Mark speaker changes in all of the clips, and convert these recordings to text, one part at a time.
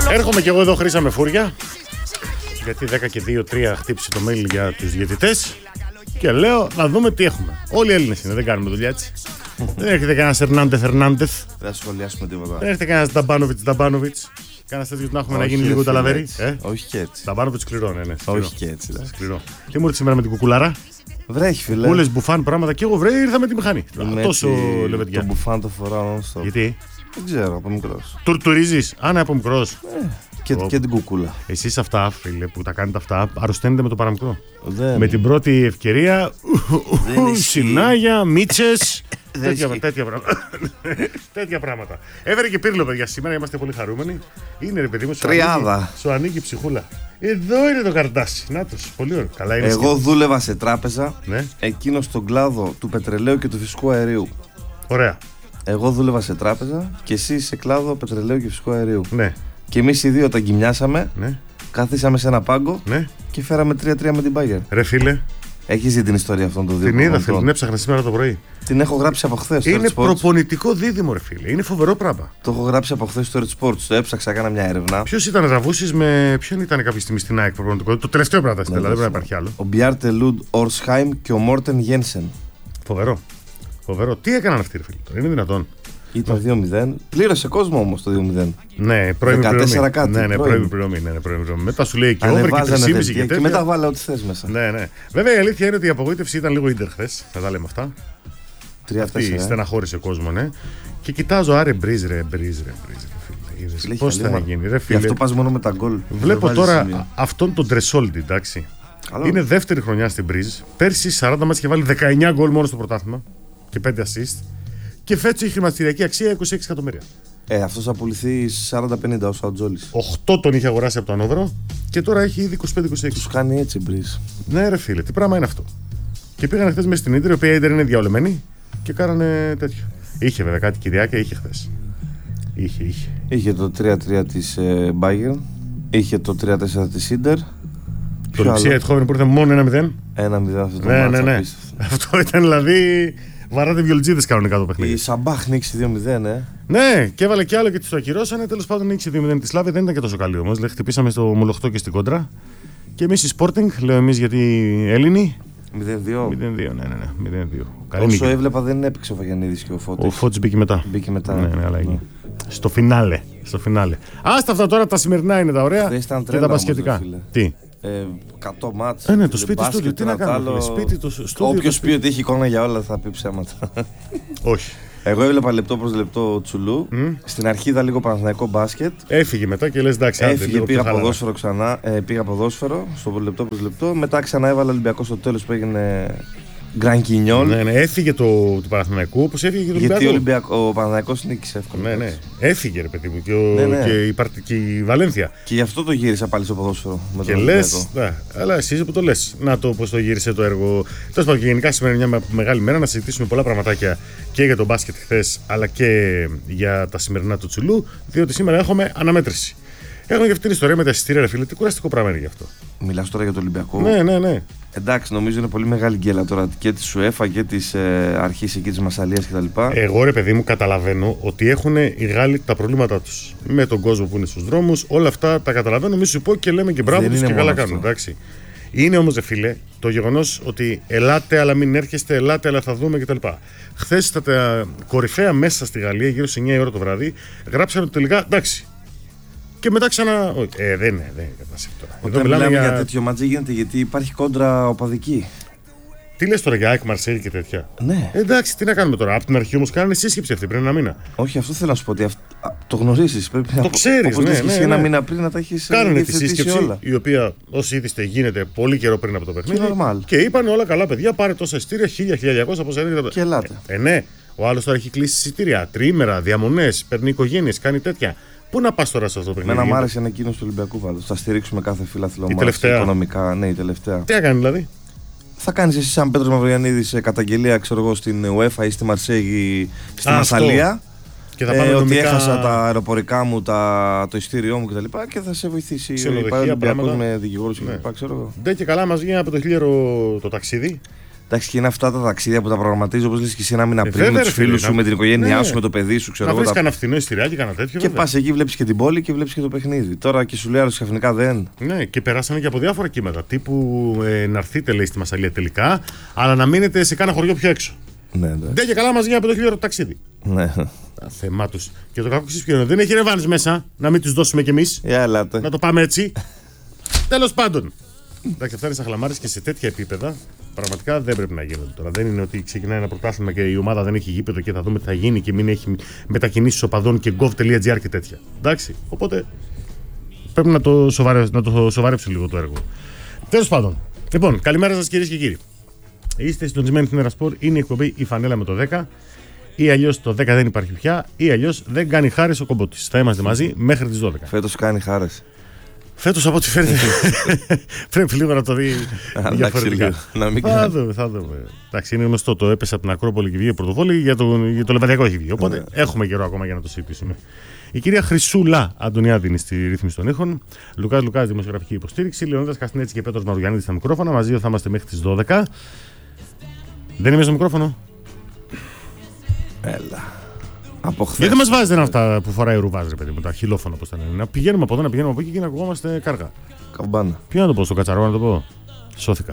Speaker 1: Έρχομαι κι εγώ εδώ, Χρήσα με φούρια. Γιατί 10 και 2-3 χτύπησε το mail για τους διαιτητές. Και λέω να δούμε τι έχουμε. Όλοι οι Έλληνες είναι, δεν κάνουμε δουλειά έτσι. Δεν έρχεται κανένας Ερνάντεθ.
Speaker 2: Δεν θα σχολιάσουμε τίποτα.
Speaker 1: Δεν έρχεται κανένας Νταμπάνοβιτς. Κανένας τέτοιος να έχουμε να γίνει λίγο ταλαβέρι.
Speaker 2: Όχι και έτσι.
Speaker 1: Νταμπάνοβιτς σκληρό, ναι.
Speaker 2: Όχι και έτσι.
Speaker 1: Σκληρό. Τι μου ήρθε σήμερα με την κουκουλάρα.
Speaker 2: Βρέχει, φίλε.
Speaker 1: Πούλες μπουφάν πράγματα και εγώ ήρθα με τη μηχανή. Τόσο λεβεντιά.
Speaker 2: Το μπουφάν το φοράω non-stop.
Speaker 1: Γιατί?
Speaker 2: Δεν ξέρω, από μικρός.
Speaker 1: Τουρτουρίζεις, ναι, από μικρός.
Speaker 2: Και την κουκούλα.
Speaker 1: Εσείς αυτά, φίλε, που τα κάνετε αυτά, αρρωσταίνετε με το παραμικρό.
Speaker 2: Δεν.
Speaker 1: Με την πρώτη ευκαιρία, συνάγια, μίτσες. Τέτοια πράγματα. Έφερε και πύρλο, παιδιά, σήμερα είμαστε πολύ χαρούμενοι. Είναι, ρε παιδί μου, σου ανοίγει η ψυχούλα. Εδώ είναι το καρτάσι. Νάτος, πολύ ωραίο. Καλά είναι.
Speaker 2: Εγώ δούλευα σε τράπεζα,
Speaker 1: ναι.
Speaker 2: Εκείνο στον κλάδο του πετρελαίου και του φυσικού αερίου.
Speaker 1: Ωραία.
Speaker 2: Εγώ δούλευα σε τράπεζα και εσύ σε κλάδο πετρελαίου και φυσικού αερίου.
Speaker 1: Ναι.
Speaker 2: Και εμείς οι δύο τα γκυμιάσαμε,
Speaker 1: ναι.
Speaker 2: Καθίσαμε σε ένα πάγκο,
Speaker 1: ναι.
Speaker 2: Και φέραμε 3-3 με την Bayern.
Speaker 1: Ρε φίλε.
Speaker 2: Έχεις δει την ιστορία αυτών των δύο?
Speaker 1: Την είδα, φίλε, την έψαχνα σήμερα το πρωί.
Speaker 2: Την έχω γράψει από χθες.
Speaker 1: Είναι προπονητικό δίδυμο, ρε φίλε. Είναι φοβερό πράγμα.
Speaker 2: Το έχω γράψει από χθες στο Red Sports. Το έψαξα, έκανα μια έρευνα.
Speaker 1: Ποιος ήταν Ραβούσης με. Ποιον ήταν κάποια στιγμή στην ΑΕΚ προπονητικό? Το τελευταίο πράγμα στην Ελλάδα, δεν υπάρχει άλλο.
Speaker 2: Ο Μπιάρτε Λουντ Ορσχάιμ και ο Μόρτεν Γένσεν.
Speaker 1: Φοβερό. Τι έκαναν αυτοί, ρε φίλε? Είναι δυνατόν?
Speaker 2: Ήταν 2-0. Πλήρωσε κόσμο όμως το 2-0.
Speaker 1: Ναι, πρώιμη πληρωμή.
Speaker 2: 14 κάτι.
Speaker 1: Ναι, πρώιμη πληρωμή. Μετά σου λέει και over και 3,5 και τέτοια.
Speaker 2: Και μετά βάλε ό,τι θες μέσα.
Speaker 1: Ναι. Βέβαια η αλήθεια είναι ότι η απογοήτευση ήταν λίγο ίντερ χθες. Θα τα λέμε αυτά.
Speaker 2: 3-4.
Speaker 1: Αυτή στεναχώρησε κόσμο, ναι. Και κοιτάζω, άρε μπρίζ, ρε. Πώς θα γίνει, ρε φίλε?
Speaker 2: Γι' αυτό πας μόνο με τα γκολ.
Speaker 1: Βλέπω τώρα αυτόν τον Τρεσόλντι, εντάξει. Είναι δεύτερη χρονιά στην Μπρίζ. Πέρσι 40 μάτς είχε βάλει 19 γκολ μόνο στο πρωτάθλημα και 5 assist. Και φέτος η χρηματιστηριακή αξία 26 εκατομμύρια.
Speaker 2: Αυτός θα πουληθεί 40-50 ο Σαουτζόλης.
Speaker 1: 8 τον είχε αγοράσει από το Ανόβερο και τώρα έχει ήδη 25-26.
Speaker 2: Τους κάνει έτσι Μπρίζ.
Speaker 1: Ναι, ρε φίλε, τι πράγμα είναι αυτό? Και πήγαν χθες μέσα στην Ίντερ, η οποία η Ίντερ είναι διαολεμένη και κάνανε τέτοιο. Είχε βέβαια κάτι Κυριάκια, είχε χθες. Είχε
Speaker 2: το 3-3 της Bayern, είχε το 3-4 της Ίντερ.
Speaker 1: Το Λουξία Ετχόβεν που ήρθε μόνο 1-0.
Speaker 2: 1-0 αυτό το μάτσα.
Speaker 1: Ναι. Αυτό ήταν δηλαδή. Βαράτε βιολτζίδες κανονικά το παιχνίδι.
Speaker 2: Η Σαμπάχ νίξει 2-0,
Speaker 1: Ναι, και έβαλε κι άλλο και τη το ακυρώσανε. Τέλος πάντων νίξει 2-0 τη Σλάβια. Δεν ήταν και τόσο καλή όμως. Χτυπήσαμε στο Μολοχτό και στην κόντρα. Και εμείς η Sporting, λέω εμείς γιατί Έλληνοι.
Speaker 2: 0-2.
Speaker 1: 0-2, ναι. 0-2.
Speaker 2: Όσο έβλεπα δεν έπαιξε ο Βαγιανίδης και ο Φώτης.
Speaker 1: Ο Φώτης μπήκε μετά.
Speaker 2: Ναι,
Speaker 1: αλλά έγινε. Στο φινάλε. Άστα αυτά τώρα, τα σημερινά είναι τα ωραία και τα μπασκετικά. Τι?
Speaker 2: 100 μάτς.
Speaker 1: Ναι, το σπίτι στούντιο. Τι να κάνουμε?
Speaker 2: Όποιος πει ότι έχει εικόνα για όλα θα πει ψέματα.
Speaker 1: Όχι.
Speaker 2: Εγώ έβλεπα λεπτό προς λεπτό Τσουλού. Στην αρχή είδα λίγο Παναθηναϊκό μπάσκετ.
Speaker 1: Έφυγε μετά και λες εντάξει.
Speaker 2: Έφυγε, πήγα ποδόσφαιρο ξανά. Πήγα ποδόσφαιρο στο λεπτό προς λεπτό. Μετά ξανά έβαλα Ολυμπιακό στο τέλος που έγινε Γκραν Κινιόλ.
Speaker 1: Ναι, έφυγε του Παναθηναϊκού όπως έφυγε και του Ολυμπιακού.
Speaker 2: Γιατί ο Παναθηναϊκός νίκησε εύκολα.
Speaker 1: Ναι. Έφυγε, ρε παιδί μου, και η Βαλένθια.
Speaker 2: Και γι' αυτό το γύρισα πάλι στο ποδόσφαιρο.
Speaker 1: Και λες, αλλά εσύ που το λες. Να το πώς το γύρισε το έργο. Τέλος πάντων, γενικά σήμερα είναι μια μεγάλη μέρα να συζητήσουμε πολλά πραγματάκια και για τον μπάσκετ χθες, αλλά και για τα σημερινά του Τσουλού, διότι σήμερα έχουμε αναμέτρηση. Έχουμε και αυτή την ιστορία με τα εισιτήρια, ρε φίλε. Τι κουραστικό πράγμα είναι γι' αυτό.
Speaker 2: Μιλάς τώρα για το Ολυμπιακό.
Speaker 1: Ναι.
Speaker 2: Εντάξει, νομίζω είναι πολύ μεγάλη γκέλα τώρα και της UEFA και της αρχής εκεί της Μασσαλίας κτλ.
Speaker 1: Εγώ, ρε παιδί μου, καταλαβαίνω ότι έχουν οι Γάλλοι τα προβλήματά τους. Με τον κόσμο που είναι στους δρόμους, όλα αυτά τα καταλαβαίνω. Μη σου πω και λέμε και μπράβο τους και καλά κάνουν. Εντάξει. Είναι όμως, ρε φίλε, το γεγονός ότι ελάτε, αλλά μην έρχεστε, ελάτε, αλλά θα δούμε κτλ. Χθες τα κορυφαία μέσα στη Γαλλία, γύρω στις 9 η ώρα το βράδυ, γράψανε ότι τελικά εντάξει. Και μετά ξανά. Δεν είναι κατάσταση τώρα.
Speaker 2: Όταν μιλάμε για τέτοιο μάτζ γίνεται γιατί υπάρχει κόντρα οπαδική.
Speaker 1: Τι λες τώρα για ΑΕΚ Μαρσέη και τέτοια?
Speaker 2: Ναι.
Speaker 1: Εντάξει, τι να κάνουμε τώρα. Από την αρχή όμως κάνανε σύσκεψη αυτή πριν ένα μήνα.
Speaker 2: Όχι, αυτό θέλω να σου πω ότι το γνωρίζεις. Πρέπει
Speaker 1: το ξέρεις.
Speaker 2: Ναι. Ένα μήνα πριν να τα έχεις
Speaker 1: κάνανε τη σύσκεψη όλα. Η οποία όσοι είδηστε γίνεται πολύ καιρό πριν από το παιχνίδι. Και είπαν όλα καλά, παιδιά, πάρε τόσα εισιτήρια, 1.000-1.200 πώς έρχεται.
Speaker 2: Και ελάτε.
Speaker 1: Ναι, ο άλλος τώρα έχει κλείσει εισιτήρια, τριήμερα, διαμονές, παίρνει οικογένειες, κάνει τέτοια. Πού να πας τώρα σε αυτό το παιχνίδι?
Speaker 2: Μένα μου άρεσε ανακοίνωση του Ολυμπιακού πάντως. Θα στηρίξουμε κάθε φίλαθλο μας οικονομικά. Ναι, η τελευταία.
Speaker 1: Τι έκανε δηλαδή?
Speaker 2: Θα κάνεις εσύ σαν Πέτρος Μαυρογιαννίδης καταγγελία, ξέρω εγώ, στην UEFA ή στη Μαρσέγη, στη Μασσαλία.
Speaker 1: Και θα πάμε
Speaker 2: ότι έχασα τα αεροπορικά μου, το ειστήριό μου κτλ. Και θα σε βοηθήσει ο Ολυμπιακός με δικηγόρους κλπ.
Speaker 1: Ναι, και καλά μας βγαίνει από το 1.000 το ταξίδι.
Speaker 2: Εντάξει, και είναι αυτά τα ταξίδια που τα προγραμματίζει όπως λες και εσύ ένα μήνα πριν με τους φίλους σου, με την οικογένειά σου, με το παιδί σου.
Speaker 1: Να βρεις κανένα φθηνό ειστηριάκι, κανένα τέτοιο.
Speaker 2: Και πας εκεί, βλέπεις και την πόλη και βλέπεις και το παιχνίδι. Τώρα και σου λέει άλλο ξαφνικά δεν.
Speaker 1: Ναι, και περάσανε και από διάφορα κύματα. Τύπου να έρθετε, λέει, στη Μασσαλία τελικά, αλλά να μείνετε σε κάνα χωριό πιο έξω.
Speaker 2: Ναι.
Speaker 1: Δεν και καλά μαζί για 5.000 ταξίδι.
Speaker 2: Ναι.
Speaker 1: Θεμά τους. Και το κακό ξύσπιο δεν έχει ρεβάνς μέσα, να μην τους δώσουμε κι εμείς. Να το πάμε έτσι. Τέλος πάντων. Εντάξει, αυτά είναι σαν χλαμάρες και σε τέτοια επίπεδα πραγματικά δεν πρέπει να γίνονται τώρα. Δεν είναι ότι ξεκινάει ένα πρωτάθλημα και η ομάδα δεν έχει γήπεδο και θα δούμε τι θα γίνει και μην έχει μετακινήσεις οπαδών και gov.gr και τέτοια. Εντάξει, οπότε πρέπει να το σοβαρέψει λίγο το έργο. Τέλος πάντων. Λοιπόν, καλημέρα σας κυρίες και κύριοι. Είστε συντονισμένοι στην Ερασπορ, είναι η εκπομπή η Φανέλα με το 10. Ή αλλιώς το 10 δεν υπάρχει πια, ή αλλιώς δεν κάνει χάρες ο Κομπότης. Θα είμαστε μαζί μέχρι τις 12.
Speaker 2: Φέτος κάνει χάρες.
Speaker 1: Φέτος από ό,τι φαίνεται πρέπει λίγο να το δει διαφορετικά. Θα δούμε. Εντάξει, είναι γνωστό, το έπεσε από την Ακρόπολη και βγήκε πρωτοβόλι, για το Λεβαδιακό έχει βγει. Οπότε έχουμε καιρό ακόμα για να το συζητήσουμε. Η κυρία Χρυσούλα Αντωνιάδη είναι στη ρύθμιση των ήχων. Λουκάς δημοσιογραφική υποστήριξη. Λεωνίδας Καστινέτση και Πέτρος Μαρουγιάννης στα μικρόφωνα. Μαζί θα είμαστε μέχρι τις 12. Δεν είμαι στο μικρόφωνο.
Speaker 2: Έλα. Από χθες.
Speaker 1: Γιατί μας βάζετε αυτά που φοράει ο Ρουβάζ, ρε παιδί μου, τα χιλόφωνα όπως τα λένε. Να πηγαίνουμε από εδώ, να πηγαίνουμε από εκεί και να ακουγόμαστε κάργα.
Speaker 2: Καμπάνα.
Speaker 1: Ποιο να το πω, στο Κατσαρό να το πω. Σώθηκα.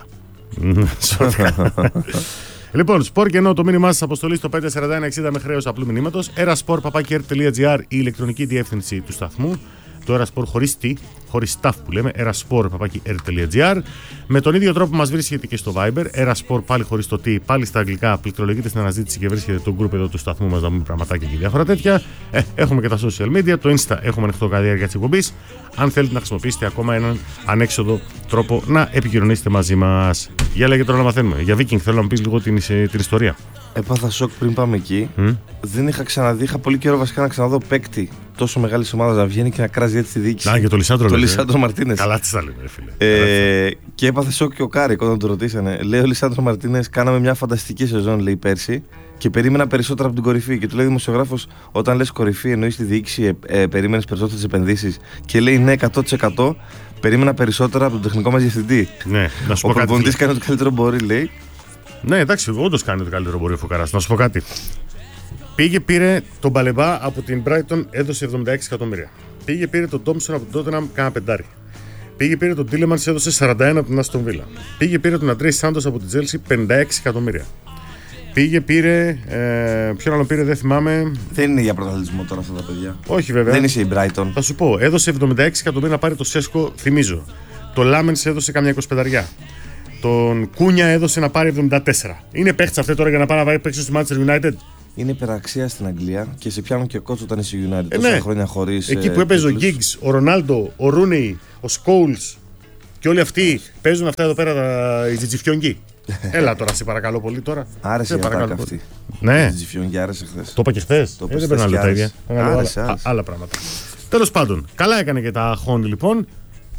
Speaker 1: Λοιπόν, σπορ και ενώ το μήνυμά σας αποστολή στο 54160 με χρέος απλού μηνύματος. erasport.gr, η ηλεκτρονική διεύθυνση του σταθμού. Το Erasport χωρίς τι, χωρίς staff που λέμε, erasport.gr. Με τον ίδιο τρόπο μας βρίσκεται και στο Viber, Erasport πάλι χωρίς το τι, πάλι στα αγγλικά, πληκτρολογείτε στην αναζήτηση και βρίσκεται το group εδώ του σταθμού μας να πούμε πραγματάκια και διάφορα τέτοια. Έχουμε και τα social media, το Insta έχουμε ανοιχτό κατά διάρκεια της εκπομπής. Αν θέλετε να χρησιμοποιήσετε ακόμα έναν ανέξοδο τρόπο να επικοινωνήσετε μαζί μας. Για λέγε τώρα να μαθαίνουμε. Για Viking θέλω να μου πεις λίγο την ιστορία.
Speaker 2: Έπαθα σοκ πριν πάμε εκεί. Δεν είχα ξαναδεί, είχα πολύ καιρό βασικά να ξαναδώ παίκτη τόσο μεγάλη ομάδα να βγαίνει και να κράζει έτσι τη διοίκηση.
Speaker 1: Να, και το Λισάντρο.
Speaker 2: Το Λισάντρο Μαρτίνες.
Speaker 1: Καλά, τι θα λέμε, φίλε.
Speaker 2: Και έπαθε σοκ και ο Κάρικ όταν του ρωτήσανε. Λέει ο Λισάντρο Μαρτίνες, κάναμε μια φανταστική σεζόν, λέει πέρσι, και περίμενα περισσότερα από την κορυφή. Και του λέει δημοσιογράφος, όταν λες κορυφή, εννοείς τη διοίκηση, περίμενες περισσότερες επενδύσεις. Και λέει ναι, 100%. Περίμενα περισσότερα από τον τεχνικό μας διευθυντή.
Speaker 1: Ναι, να σου πω
Speaker 2: ο
Speaker 1: κάτι. Ο
Speaker 2: προπονητής κάνει ό,τι καλύτερο μπορεί, λέει.
Speaker 1: Ναι, εντάξει, όντως κάνει ό,τι καλύτερο μπορεί ο Φουκαράς. Να σου πω κάτι. Πήγε, πήρε τον Μπαλεμπά από την Brighton, έδωσε 76 εκατομμύρια. Πήγε, πήρε τον Thompson από την Tottenham, κάνα πεντάρι. Πήγε, πήρε τον Tielemans, έδωσε 41 από την Aston Villa. Πήγε, πήρε τον Andrei Santos από την Chelsea, 56 εκατομμύρια. Πήγε, πήρε. Ποιον άλλο πήρε, δεν θυμάμαι.
Speaker 2: Δεν είναι για πρωταθλητισμό τώρα αυτά τα παιδιά.
Speaker 1: Όχι, βέβαια.
Speaker 2: Δεν είσαι η Brighton.
Speaker 1: Θα σου πω, έδωσε 76 εκατομμύρια να πάρει το Σέσκο, θυμίζω. Το Λάμενς έδωσε καμιά 25. Τον Κούνια έδωσε να πάρει 74. Είναι παίχτης αυτή τώρα για να πάει να παίξει στη Manchester United.
Speaker 2: Είναι υπεραξία στην Αγγλία και σε πιάνουν και κότσο όταν είσαι United. Τόσα χρόνια χωρίς.
Speaker 1: Εκεί που έπαιζε ο Giggs, ο Ρονάλντο, ο Ρούνεϊ, ο Σκόουλς και όλοι αυτοί παίζουν αυτά εδώ πέρα οι τζιτζιφιόγκοι. Έλα τώρα, σε παρακαλώ πολύ τώρα.
Speaker 2: Άρεσε η ατάκα αυτή.
Speaker 1: Ναι.
Speaker 2: Η τζιτζιφιόγκοι άρεσε χθες.
Speaker 1: Το είπα και χθες. Δεν πρέπει να λέω τα ίδια. Άλλα πράγματα. Τέλος πάντων, καλά έκανε και τα Χόνι λοιπόν.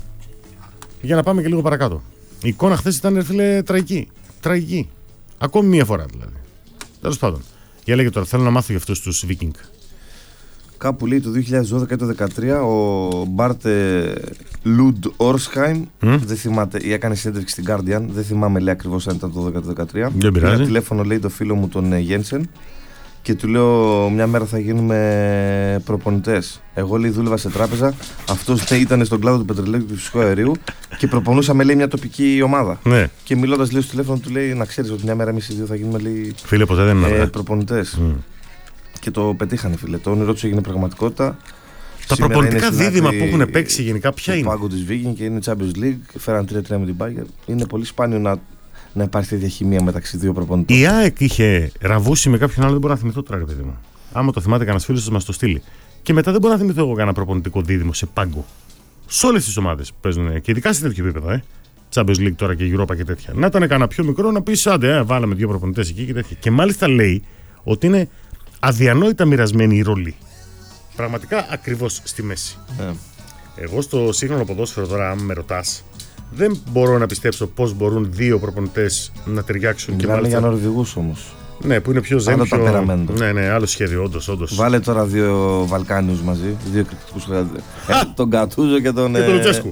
Speaker 1: Για να πάμε και λίγο παρακάτω. Η εικόνα χθες ήταν, φίλε, τραγική. Ακόμη μία φορά δηλαδή. Τέλος πάντων. Για λέγε τώρα, θέλω να μάθω για αυτούς τους Viking.
Speaker 2: Κάπου λέει το 2012 ή το 2013 ο Μπάρτε Λουντ Όρσχαϊμ, δεν θυμάται, ή έκανε συνέντευξη στην Guardian, δεν θυμάμαι λέει ακριβώς αν ήταν το 2013.
Speaker 1: Δεν πειράζει.
Speaker 2: Πήρα τηλέφωνο, λέει, το φίλο μου τον Γένσεν και του λέω μια μέρα θα γίνουμε προπονητές. Εγώ, λέει, δούλευα σε τράπεζα, αυτός ήταν στον κλάδο του πετρελαίου και του φυσικού αερίου και προπονούσαμε, λέει, μια τοπική ομάδα.
Speaker 1: Ναι. Και
Speaker 2: μιλώντας, λέει, στο τηλέφωνο του λέει να ξέρεις ότι μια μέρα εμείς οι δύο θα γίνουμε, λέει,
Speaker 1: φίλε, ποτέ δεν είναι
Speaker 2: προπονητές. Και το πετύχανε, φίλε. Το όνειρό του έγινε πραγματικότητα.
Speaker 1: Τα προπονητικά δίδυμα που έχουν παίξει γενικά ποια είναι?
Speaker 2: Το πάγκο της Viking και είναι Champions League. Φέραν 3-3 με την Bayern. Είναι πολύ σπάνιο να υπάρχει τέτοια χημεία μεταξύ δύο προπονητών.
Speaker 1: Η ΑΕΚ είχε ραβούσει με κάποιον άλλο, δεν μπορώ να θυμηθώ τώρα, ρε παιδί μου. Άμα το θυμάται κανένα φίλο, μα το στείλει. Και μετά δεν μπορώ να θυμηθώ εγώ κανένα προπονητικό δίδυμο σε πάγκο. Σε όλες τις ομάδες παίζουν και ειδικά σε τέτοιο επίπεδο. Champions League τώρα και Europa και τέτοια. Να ήταν κανένα πιο μικρό να πει άντε, βάλαμε δύο προπονητές εκεί και τέτοια. Και μάλιστα λέει ότι είναι αδιανόητα μοιρασμένη η ρόλη. Πραγματικά ακριβώς στη μέση. Εγώ στο σύγχρονο ποδόσφαιρο τώρα, αν με ρωτάς, δεν μπορώ να πιστέψω πώς μπορούν δύο προπονητές να ταιριάξουν.
Speaker 2: Μιλάμε για Νορβηγούς όμως.
Speaker 1: Ναι, που είναι πιο ζεν.
Speaker 2: Άλλο ταπεραμέντο.
Speaker 1: Ναι, άλλο σχέδιο, όντως.
Speaker 2: Βάλε τώρα 2 Βαλκάνιους μαζί. 2 κριτικούς. Τον Κατούζο και τον.
Speaker 1: Και τον Λουτσέσκου.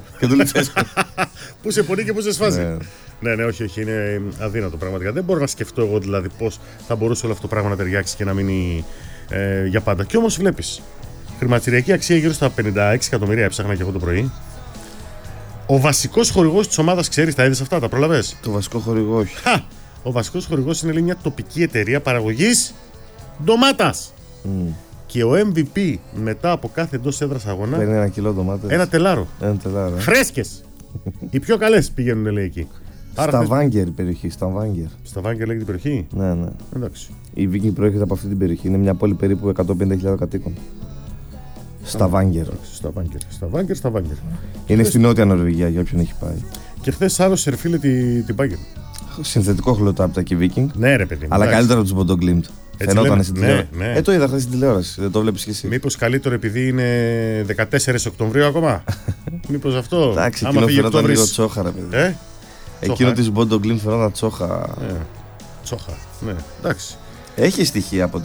Speaker 2: Που
Speaker 1: σε πονεί και που σε σφάζει. Ναι, όχι, είναι αδύνατο πραγματικά. Δεν μπορώ να σκεφτώ εγώ δηλαδή πώς θα μπορούσε όλο αυτό το πράγμα να ταιριάξει και να μείνει για πάντα. Και όμως βλέπεις, χρηματιστηριακή αξία γύρω στα 56 εκατομμύρια, έψαχνα και εγώ το πρωί. Ο βασικός χορηγός της ομάδας, ξέρεις, τα είδες αυτά, τα πρόλαβες?
Speaker 2: Το βασικό χορηγό, όχι.
Speaker 1: Ο βασικός χορηγός είναι, λέει, μια τοπική εταιρεία παραγωγής ντομάτας. Και ο MVP μετά από κάθε εντός έδρας αγώνα
Speaker 2: παίρνει 1 κιλό ντομάτες.
Speaker 1: Ένα τελάρο. Φρέσκες. Οι πιο καλές πηγαίνουν, λέει, εκεί.
Speaker 2: Σταβάγκερ η περιοχή.
Speaker 1: Σταβάγκερ λέγεται η περιοχή.
Speaker 2: Ναι.
Speaker 1: Εντάξει.
Speaker 2: Η Viking προέρχεται από αυτή την περιοχή. Είναι μια πόλη περίπου 150.000 κατοίκων. Σταβάγκερ. Σταβάγκερ. Είναι στη Νότια Νορβηγία για όποιον έχει πάει.
Speaker 1: Και χθες άρρωσε, ρε φίλε, την Bayern.
Speaker 2: Συνθετικό χλωτάπτα και Viking.
Speaker 1: Ναι, ρε παιδί.
Speaker 2: Αλλά καλύτερα από τους Bodo Glimt. Φαινόταν στην τηλεόραση.
Speaker 1: Ναι.
Speaker 2: Το είδα χθες στην τηλεόραση. Δεν το βλέπεις κι εσύ.
Speaker 1: Μήπως καλύτερο επειδή είναι 14 Οκτωβρίου ακόμα? Μήπως αυτό?
Speaker 2: Εντάξει, εκείνο φαινόταν λίγο τσόχα, ρε παιδί. Εκείνο της Bodo Glimt φαινόταν τσόχα.
Speaker 1: Τσόχα, ναι, εντάξει.
Speaker 2: Έχει στοιχεία από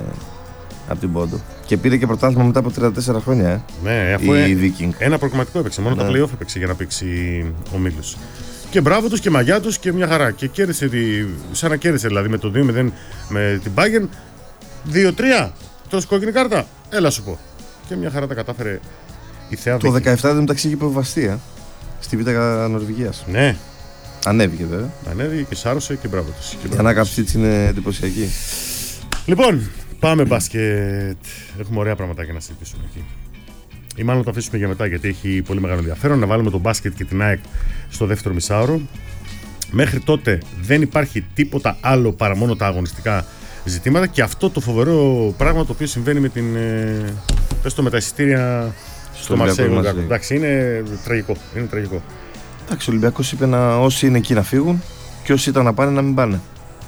Speaker 2: την Bodo. Και πήρε και πρωτάθλημα μετά από 34 χρόνια.
Speaker 1: Ναι, αφού
Speaker 2: η Viking.
Speaker 1: Ένα προκριματικό έπαιξε. Μόνο τα play-off έπαιξε για να παίξει ο Μίλος. Και μπράβο τους και μαγιά τους και μια χαρά. Και κέρδισε, σαν να κέρδισε δηλαδή με το 2-0 με την Bayern. 2-3. Τόσο κόκκινη κάρτα. Έλα σου πω. Και μια χαρά τα κατάφερε η Θεά.
Speaker 2: Το 17 δεν μεταξύ είχε υποβαστία στη Β' Νορβηγίας.
Speaker 1: Ναι.
Speaker 2: Ανέβηκε βέβαια.
Speaker 1: Ανέβηκε και σάρωσε και μπράβο τους.
Speaker 2: Η ανάκαμψή της είναι εντυπωσιακή.
Speaker 1: Λοιπόν, πάμε μπάσκετ. Έχουμε ωραία πραγματάκια να συζητήσουμε εκεί. Ή μάλλον το αφήσουμε για μετά, γιατί έχει πολύ μεγάλο ενδιαφέρον. Να βάλουμε το μπάσκετ και την ΑΕΚ στο δεύτερο μισάωρο. Μέχρι τότε δεν υπάρχει τίποτα άλλο παρά μόνο τα αγωνιστικά ζητήματα και αυτό το φοβερό πράγμα το οποίο συμβαίνει με με τα εισιτήρια στο Μαρσέιγο. Εντάξει, είναι τραγικό.
Speaker 2: Εντάξει, ο Ολυμπιακός είπε όσοι είναι εκεί να φύγουν και όσοι ήταν να πάνε να μην πάνε.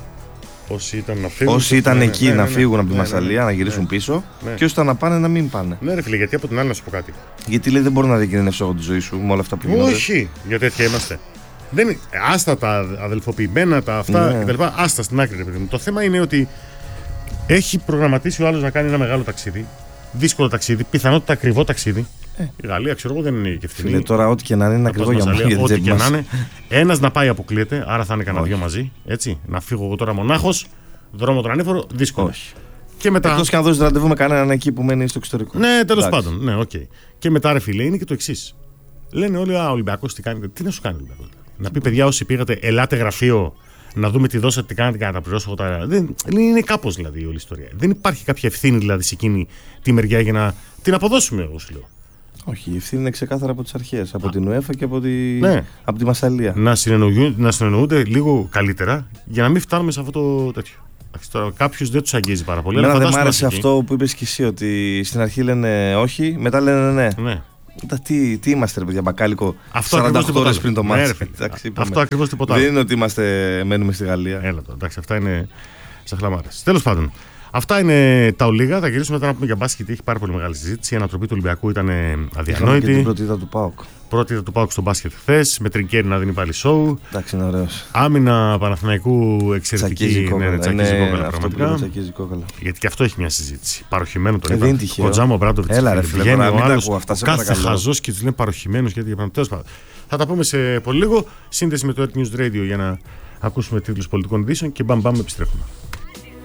Speaker 2: Όσοι ήταν εκεί να φύγουν από τη Μασσαλία, να γυρίσουν πίσω, και όσοι ήταν να πάνε να μην πάνε.
Speaker 1: Ναι, ρε φίλε, γιατί από την άλλη να σου πω κάτι.
Speaker 2: Γιατί λέει δεν μπορώ να διακινδυνεύσω εγώ τη ζωή σου με όλα αυτά που γίνονται.
Speaker 1: Όχι, γιατί τέτοια είμαστε. Άστα τα αδελφοποιημένα, τα αυτά κτλ. Άστα στην άκρη, ρε παιδί μου. Το θέμα είναι ότι έχει προγραμματίσει ο άλλος να κάνει ένα μεγάλο ταξίδι. Δύσκολο ταξίδι, πιθανότητα ακριβό ταξίδι. Η Γαλλία, ξέρω εγώ, δεν είναι και ευθυνή.
Speaker 2: Φίλε, τώρα ό,τι και να είναι ακριβό για μας.
Speaker 1: Ό,τι και να είναι. Ένας να πάει αποκλείεται, άρα θα είναι κανένα δυο μαζί. Έτσι. Να φύγω εγώ τώρα μονάχος, δρόμο τον ανήφορο, δύσκολο.
Speaker 2: Όχι.
Speaker 1: Και μετά.
Speaker 2: Εκτός και αν δώσει ραντεβού με κανέναν εκεί που μένει στο εξωτερικό.
Speaker 1: Ναι, τέλος πάντων. Ναι, okay. Και μετά, ρε φίλε, είναι και το εξής. Λένε όλοι, ο Ολυμπιακός τι κάνει. Τι να σου κάνει ο Ολυμπιακός? Να πει, παιδιά, όσοι πήγατε, ελάτε γραφείο να δούμε τι δώσατε, τι κάνατε και να τα πληρώσω εγώ. Είναι κάπως δηλαδή η όλη ιστορία. Δεν υπάρχει κάποια ευθύνη δηλαδή σε εκείνη τη μεριά για να την αποδώσουμε, εγώ σου λέω.
Speaker 2: Όχι, η ευθύνη είναι ξεκάθαρα από τις αρχές. Από την UEFA και από τη Μασσαλία.
Speaker 1: Να συνεννοούνται λίγο καλύτερα για να μην φτάνουμε σε αυτό το τέτοιο. Τώρα κάποιους δεν τους αγγίζει πάρα πολύ.
Speaker 2: Εμένα δεν μ' άρεσε αυτό που είπες και εσύ, ότι στην αρχή λένε όχι, μετά λένε ναι. Τι είμαστε, ρε παιδιά, μπακάλικο 48 ώρες πριν το μάτι.
Speaker 1: Αυτό ακριβώς τίποτα.
Speaker 2: Δεν είναι ότι μένουμε στη Γαλλία.
Speaker 1: Έλα τώρα, εντάξει, αυτά είναι σαν χλαμάρες. Τέλος πάντων. Αυτά είναι τα ολίγα. Θα γυρίσουμε μετά να πούμε για μπάσκετ, γιατί έχει πάρα πολύ μεγάλη συζήτηση. Η ανατροπή του Ολυμπιακού ήταν αδιανόητη.
Speaker 2: Και την πρώτη ήττα του ΠΑΟΚ.
Speaker 1: Πρώτη ήττα του ΠΑΟΚ στο μπάσκετ χθες. Με Τρινκέρι να δίνει πάλι σοου.
Speaker 2: Εντάξει, είναι ωραίος.
Speaker 1: Άμυνα Παναθηναϊκού εξαιρετική.
Speaker 2: Τσακίζει κόκαλα. Αυτό που λέμε τσακίζει κόκαλα.
Speaker 1: Γιατί και αυτό έχει μια συζήτηση. Παροχημένο το
Speaker 2: δεν είναι τυχαίο.
Speaker 1: Ο Τζάμο Μπράντοβιτς.
Speaker 2: Έλα, ρε φίλε,
Speaker 1: βγαίνει ο άλλος, κάθε χαζός και τους λένε παροχημένος. Θα τα πούμε σε πολύ λίγο. Σύνδεση με το Earth News Radio για να ακούσουμε τίτλους πολιτικών ειδήσεων και μπαμ επιστρέφουμε.